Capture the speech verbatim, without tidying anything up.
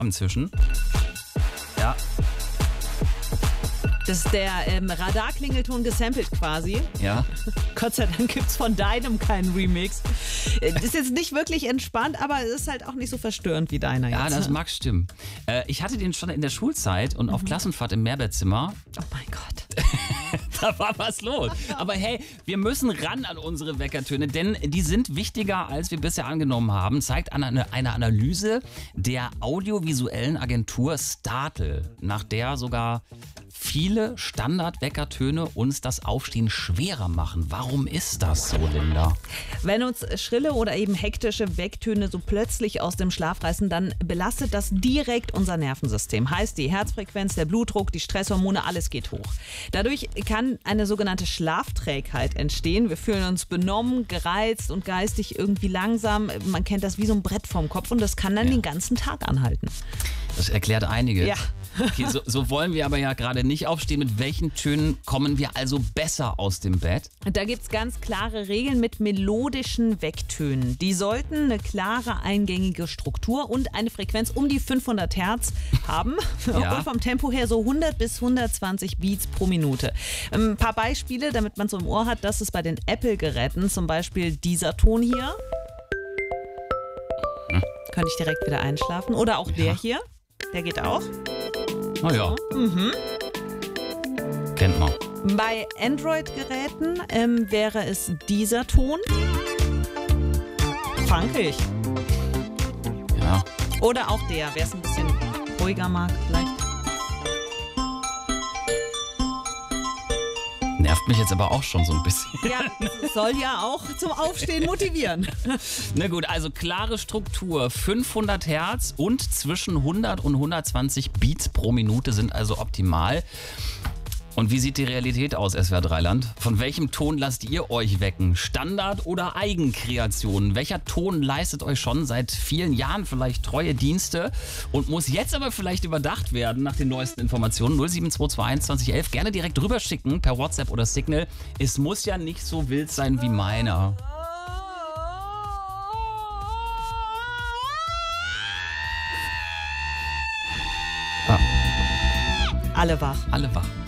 inzwischen. Ja. Das ist der ähm, Radarklingelton gesampelt quasi. Ja. Gott sei Dank gibt es von deinem keinen Remix. Das ist jetzt nicht wirklich entspannt, aber es ist halt auch nicht so verstörend wie deiner jetzt. Ja, das mag stimmen. Äh, ich hatte den schon in der Schulzeit und auf mhm. Klassenfahrt im Mehrbettzimmer. Oh mein Gott. Da war was los. Aber hey, wir müssen ran an unsere Weckertöne, denn die sind wichtiger, als wir bisher angenommen haben, zeigt eine, eine Analyse der audiovisuellen Agentur Startle, nach der sogar viele Standardweckertöne uns das Aufstehen schwerer machen. Warum ist das so, Linda? Wenn uns schrille oder eben hektische Wecktöne so plötzlich aus dem Schlaf reißen, dann belastet das direkt unser Nervensystem. Heißt, die Herzfrequenz, der Blutdruck, die Stresshormone, alles geht hoch. Dadurch kann eine sogenannte Schlafträgheit entstehen. Wir fühlen uns benommen, gereizt und geistig irgendwie langsam. Man kennt das wie so ein Brett vorm Kopf und das kann dann ja. den ganzen Tag anhalten. Das erklärt einiges. Ja. Okay, so, so wollen wir aber ja gerade nicht aufstehen. Mit welchen Tönen kommen wir also besser aus dem Bett? Da gibt es ganz klare Regeln mit melodischen Wecktönen. Die sollten eine klare, eingängige Struktur und eine Frequenz um die fünfhundert Hertz haben. Ja. Und vom Tempo her so hundert bis hundertzwanzig Beats pro Minute. Ein paar Beispiele, damit man es so im Ohr hat. Das ist bei den Apple-Geräten zum Beispiel dieser Ton hier. Hm. Könnte ich direkt wieder einschlafen. Oder auch ja. der hier. Der geht auch. Na ja. Mhm. Kennt man. Bei Android-Geräten ähm, wäre es dieser Ton. Funkig. Ja. Oder auch der, wer es ein bisschen ruhiger mag vielleicht. Nervt mich jetzt aber auch schon so ein bisschen. Ja, soll ja auch zum Aufstehen motivieren. Na gut, also klare Struktur, fünfhundert Hertz und zwischen hundert und hundertzwanzig Beats pro Minute sind also optimal. Und wie sieht die Realität aus, S W R drei Land? Von welchem Ton lasst ihr euch wecken? Standard oder Eigenkreationen? Welcher Ton leistet euch schon seit vielen Jahren vielleicht treue Dienste und muss jetzt aber vielleicht überdacht werden nach den neuesten Informationen? null sieben zwei zwei eins zwanzig elf gerne direkt rüber schicken per WhatsApp oder Signal. Es muss ja nicht so wild sein wie meiner. Ah. Alle wach. Alle wach.